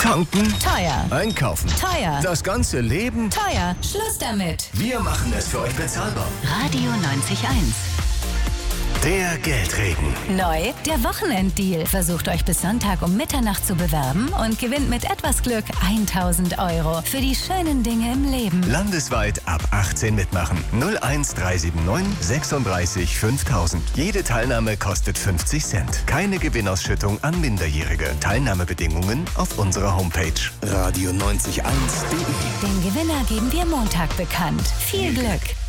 Tanken? Teuer. Einkaufen? Teuer. Das ganze Leben? Teuer. Schluss damit. Wir machen es für euch bezahlbar. Radio 90.1. Der Geldregen. Neu, der Wochenenddeal. Versucht euch bis Sonntag um Mitternacht zu bewerben und gewinnt mit etwas Glück 1.000 € für die schönen Dinge im Leben. Landesweit ab 18 mitmachen. 01379 36 5000. Jede Teilnahme kostet 50 Cent. Keine Gewinnausschüttung an Minderjährige. Teilnahmebedingungen auf unserer Homepage radio901.de. Den Gewinner geben wir Montag bekannt. Viel Glück!